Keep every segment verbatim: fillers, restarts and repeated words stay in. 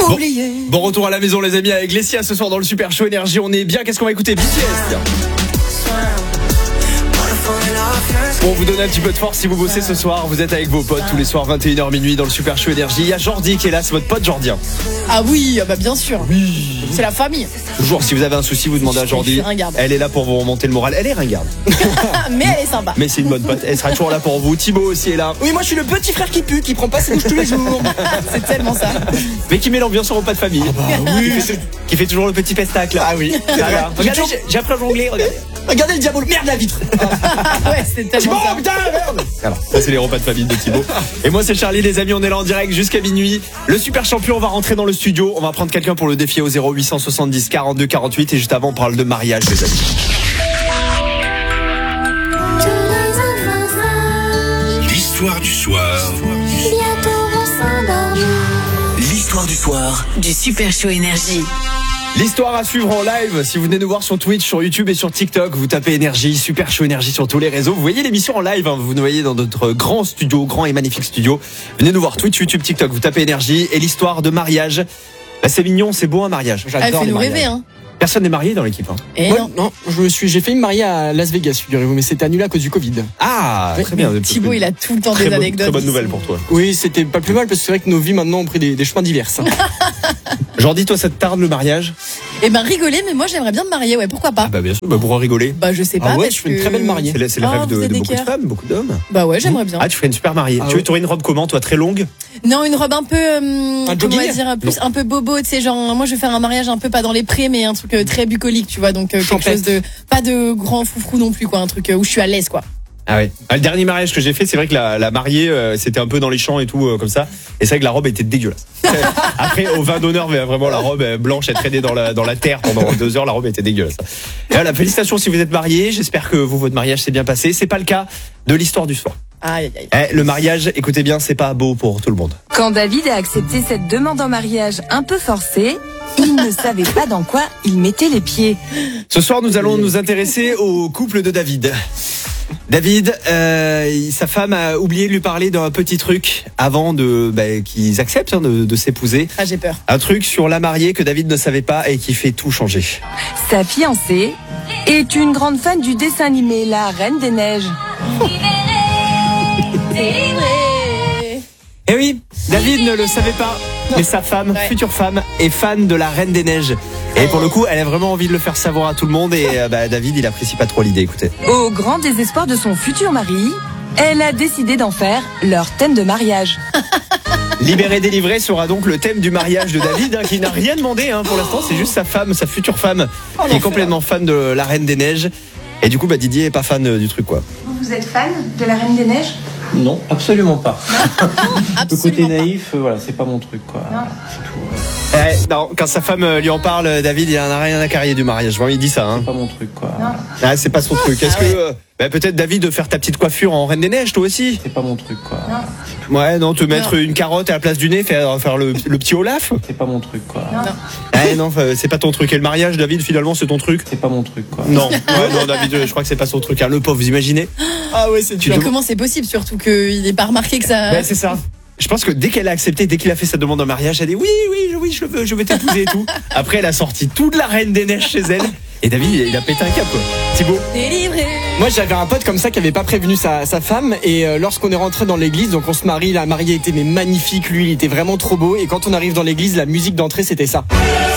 oublié. Bon, bon retour à la maison les amis avec Lessia ce soir dans le Super Show Énergie. On est bien, qu'est-ce qu'on va écouter? B T S. Pour vous donner un petit peu de force si vous bossez ce soir, vous êtes avec vos potes tous les soirs vingt et une heures minuit dans le Super Show Énergie. Il y a Jordi qui est là, c'est votre pote Jordien. Ah oui, bah bien sûr. Oui. C'est la famille. Toujours si vous avez un souci, vous demandez à Jordi. Elle est là pour vous remonter le moral. Elle est ringarde. Mais elle est sympa. Mais c'est une bonne pote. Elle sera toujours là pour vous. Thibaut aussi est là. Oui, moi je suis le petit frère qui pue, qui prend pas ses douches tous les jours. C'est tellement ça. Mais qui met l'ambiance au repas de famille. Ah bah oui. Qui fait, qui fait toujours le petit pestacle. Ah oui. Voilà. Regardez, j'ai, j'ai appris à jongler. Regardez. Regardez le diable, merde la vitre. Ouais, c'est tellement ça. Putain, merde. Alors, ça c'est les repas de famille de Thibaut. Et moi c'est Charlie les amis, on est là en direct jusqu'à minuit. Le super champion va rentrer dans le studio. On va prendre quelqu'un pour le défier au zéro huit cent soixante-dix quarante-deux quarante-huit. Et juste avant on parle de mariage les amis. L'histoire du soir. Bientôt on s'endort. L'histoire du soir. Du Super Show Énergie. L'histoire à suivre en live. Si vous venez nous voir sur Twitch, sur YouTube et sur TikTok, vous tapez Énergie, Super Show Énergie sur tous les réseaux. Vous voyez l'émission en live, hein, vous nous voyez dans notre grand studio, grand et magnifique studio. Venez nous voir Twitch, YouTube, TikTok, vous tapez Énergie. Et l'histoire de mariage, bah, c'est mignon, c'est beau un mariage. J'adore. Elle fait nous rêver, hein. Personne n'est marié dans l'équipe. Hein. Et ouais, non. non, je me suis, j'ai failli me marier à Las Vegas, figurez-vous, mais c'était annulé à cause du Covid. Ah, ouais, très bien. Thibaut, il a tout le temps très des bonne, anecdotes. Très bonne nouvelle pour toi. Oui, c'était pas plus mal parce que c'est vrai que nos vies maintenant ont pris des, des chemins divers. Jordi, toi, ça te tarde le mariage? Eh ben rigoler, mais moi j'aimerais bien me marier, ouais, pourquoi pas? Ah bah bien sûr, bah pour rigoler. Bah je sais pas. Ah ouais, parce je fais une que... très belle mariée. C'est le, c'est le Oh, rêve de, vous êtes de des beaucoup de cœurs. femmes, beaucoup d'hommes. Bah ouais, j'aimerais bien. Ah, tu ferais une super mariée. Ah tu ouais. aurais une robe comment, toi, très longue? Non, une robe un peu, euh, Un comment on va jogging dire, plus un peu bobo, tu sais, genre, moi je vais faire un mariage un peu pas dans les prés, mais un truc euh, très bucolique, tu vois, donc euh, quelque Champêtre. chose de, pas de grand foufrou non plus, quoi, un truc euh, où je suis à l'aise, quoi. Ah ouais. Ah, le dernier mariage que j'ai fait, c'est vrai que la, la mariée, euh, c'était un peu dans les champs et tout, euh, comme ça. Et c'est vrai que la robe était dégueulasse. Après, au vin d'honneur, mais vraiment la robe euh, blanche, elle traînait dans la, dans la terre pendant deux heures, la robe était dégueulasse. Et voilà, félicitations si vous êtes mariés. J'espère que vous, votre mariage s'est bien passé. C'est pas le cas de l'histoire du soir. Aïe, aïe, aïe. Eh, le mariage, écoutez bien, c'est pas beau pour tout le monde. Quand David a accepté cette demande en mariage un peu forcée, il ne savait pas dans quoi il mettait les pieds. Ce soir, nous allons nous intéresser au couple de David. David, euh, sa femme a oublié de lui parler d'un petit truc avant de bah, qu'ils acceptent hein, de, de s'épouser. Ah, j'ai peur. Un truc sur la mariée que David ne savait pas et qui fait tout changer. Sa fiancée est une grande fan du dessin animé La Reine des Neiges. Eh oui, David ne le savait pas, mais sa femme, Ouais. future femme, est fan de la Reine des Neiges. Et pour le coup, elle a vraiment envie de le faire savoir à tout le monde et euh, bah, David, il apprécie pas trop l'idée, écoutez. Au grand désespoir de son futur mari, elle a décidé d'en faire leur thème de mariage. Libéré délivré sera donc le thème du mariage de David, hein, qui n'a rien demandé hein, pour l'instant, c'est juste sa femme, sa future femme, qui est complètement fan de la Reine des Neiges. Et du coup, bah, Didier est pas fan euh, du truc, quoi. Vous êtes fan de La Reine des Neiges ? Non, absolument pas. Le côté Absolument pas. naïf, euh, voilà, c'est pas mon truc, quoi. C'est tout. euh, Eh, non, quand sa femme euh, lui en parle, euh, David, il en a rien à carrier du mariage. Vraiment, il dit ça. Hein. C'est pas mon truc, quoi. Ah, c'est pas son truc. Est-ce Ah ouais. que euh, bah, peut-être David de faire ta petite coiffure en Reine des Neiges, toi aussi? C'est pas mon truc, quoi. Ouais, non, te mettre Non. une carotte à la place du nez, faire, faire le, le petit Olaf. C'est pas mon truc, quoi. Eh non, euh, c'est pas ton truc. Et le mariage, David, finalement, c'est ton truc? C'est pas mon truc, quoi. Non, ouais, non, David, euh, je crois que c'est pas son truc. Hein. Le pauvre, vous imaginez? Ah ouais, c'est Tu Mais demandes- comment c'est possible, surtout qu'il n'ait pas remarqué que ça. Ben, c'est ça. Je pense que dès qu'elle a accepté, dès qu'il a fait sa demande en mariage, elle a dit oui, oui, je- oui, je veux, je veux t'épouser et tout. Après, elle a sorti toute la Reine des Neiges chez elle. Et David, il, il a pété un cap, quoi. Thibaut. Délivré. Moi j'avais un pote comme ça qui avait pas prévenu sa, sa femme et euh, lorsqu'on est rentré dans l'église, donc on se marie, la mariée était mais magnifique, lui il était vraiment trop beau et quand on arrive dans l'église, la musique d'entrée c'était ça.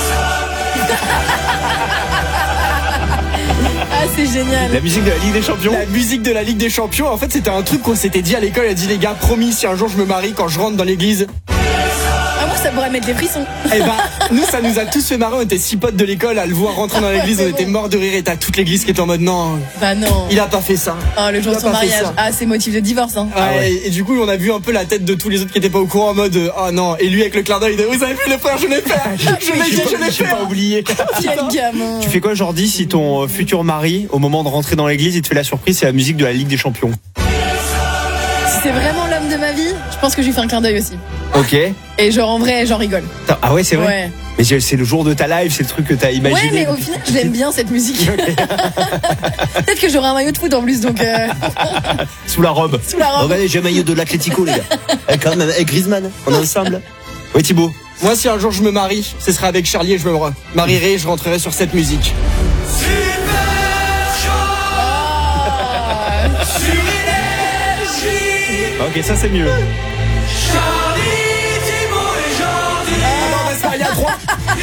Ah, c'est génial. La musique de la Ligue des Champions. La musique de la Ligue des Champions, en fait c'était un truc qu'on s'était dit à l'école, elle a dit les gars, promis si un jour je me marie, quand je rentre dans l'église, Ah, moi ça pourrait mettre des frissons. eh ben nous ça nous a tous fait marrer, on était six potes de l'école à le voir rentrer dans l'église, on était morts de rire et t'as toute l'église qui était en mode non, Bah non. il a pas fait ça. Ah, le jour Il de a son pas fait mariage. ça. Ah, c'est motif de divorce, hein. Ouais, Ah ouais. et, et du coup on a vu un peu la tête de tous les autres qui étaient pas au courant en mode euh, oh non, et lui avec le clin d'œil de vous avez vu le frère, je l'ai fait, je l'ai fait, je l'ai J'ai fait. pas oublié. Quel gamin. Tu fais quoi, Jordi, si ton euh, futur mari, au moment de rentrer dans l'église, il te fait la surprise, c'est la musique de la Ligue des Champions? Si c'est vraiment l'homme de ma vie, je pense que je lui fais un clin d'œil aussi. Ok. Et genre en vrai, j'en rigole. Attends, ah ouais, c'est vrai. Ouais. Mais c'est c'est le jour de ta live, c'est le truc que t'as imaginé. Ouais, mais au final, je l'aime bien cette musique. Peut-être que j'aurai un maillot de foot en plus, donc euh, Sous la robe. sous la robe. Regardez, j'ai un maillot de l'Atlético, les gars. Avec, quand même, avec Griezmann, on est ensemble. Oui, Thibaut. Moi, si un jour je me marie, ce sera avec Charlie et je me marierai et je rentrerai sur cette musique. Ok, ça c'est mieux. Il y a trois.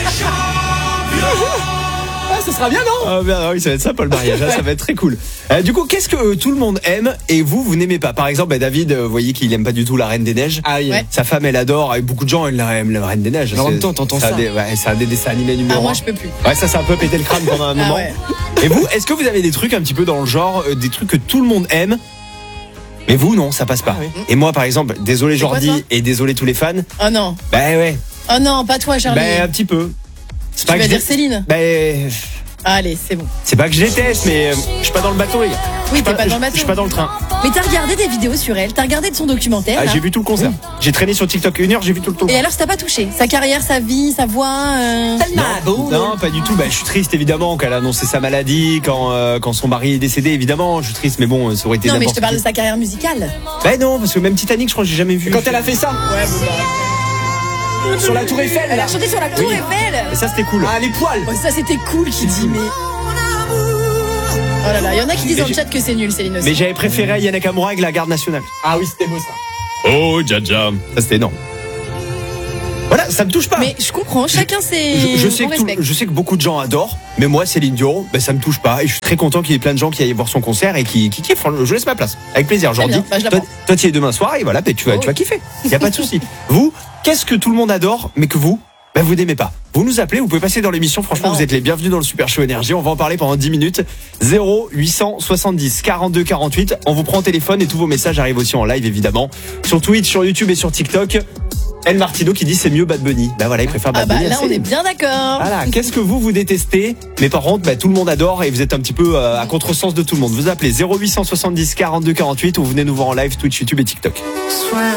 Ah, ce sera bien, non? Ah bien, oui, ça va être sympa le mariage, hein, ça va être très cool. Euh, du coup, qu'est-ce que euh, tout le monde aime et vous, vous n'aimez pas? Par exemple, bah, David, euh, vous voyez qu'il aime pas du tout la Reine des Neiges. Ah oui. Ouais. Sa femme, elle adore, et beaucoup de gens ils aiment la Reine des Neiges. Mais en C'est- même temps, t'entends c'est un ça. des- ouais, c'est un des dessins animés numéro Ah, moi, un. je peux plus. Ouais, ça, c'est un peu pété le crâne pendant un Ah moment. ouais. Et vous, est-ce que vous avez des trucs un petit peu dans le genre, euh, des trucs que tout le monde aime, mais vous, non, ça passe pas. Ah oui. Et moi, par exemple, désolé C'est quoi, Jordi toi et désolé tous les fans, Oh non. bah ouais, Oh non, pas toi, Charlie. bah un petit peu. C'est tu vas que dire je- Céline. Bah, Allez, c'est bon. c'est pas que je déteste, mais euh, je suis pas dans le bateau, les gars. Oui, Je t'es suis pas dans le Je bateau. suis pas dans le train. Mais t'as regardé des vidéos sur elle, t'as regardé de son documentaire. Ah, là. j'ai vu tout le concert. J'ai traîné sur TikTok une heure, j'ai vu tout le tour. Et alors, ça t'a pas touché? Sa carrière, sa vie, sa voix euh... Non, non, pas du tout. Bah, je suis triste évidemment quand elle a annoncé sa maladie, quand euh, quand son mari est décédé. Évidemment, je suis triste, mais bon, ça aurait été Non, mais je n'importe te parle qui. de sa carrière musicale. Bah non, parce que même Titanic, je crois que j'ai jamais vu. Quand elle a fait ça. Sur la Tour Eiffel, Elle là. a chanté sur la Tour Oui. Eiffel. Et ça, c'était cool. Ah, les poils. Oh, ça, c'était cool, qui dit, mais. Oh là là, il y en a qui disent Mais dans le j'ai- chat que c'est nul, Céline aussi. Mais j'avais préféré Ayana Kamura avec la garde nationale. Ah oui, c'était beau ça. Oh, Jaja. Ça, c'était énorme. Voilà, ça me touche pas. Mais je comprends, chacun ses. Je, je sais on que tout- respecte. je sais que beaucoup de gens adorent, mais moi Céline Dion, ben ça me touche pas et je suis très content qu'il y ait plein de gens qui aillent voir son concert et qui, qui kiffent. Je laisse ma place, avec plaisir. Très Jordi, bien, bah, je la toi, prends. toi tu y es demain soir et voilà, ben tu vas, Oh tu vas oui. kiffer. Il y a pas de souci. Vous, qu'est-ce que tout le monde adore, mais que vous, ben vous n'aimez pas? Vous nous appelez, vous pouvez passer dans l'émission. Franchement, Non. vous êtes les bienvenus dans le Super Show Énergie. On va en parler pendant dix minutes. zéro huit cent soixante-dix quarante-deux quarante-huit. On vous prend au téléphone et tous vos messages arrivent aussi en live évidemment sur Twitch, sur YouTube et sur TikTok. El Martino qui dit c'est mieux Bad Bunny. Ben voilà, il préfère Bad Ah bah Bunny. à là, on est Céline. bien d'accord. Voilà, qu'est-ce que vous, vous détestez? Mais par contre, bah, tout le monde adore et vous êtes un petit peu euh, à contresens de tout le monde. Vous appelez zéro huit cent soixante-dix quarante-deux quarante-huit ou vous venez nous voir en live Twitch, YouTube et TikTok.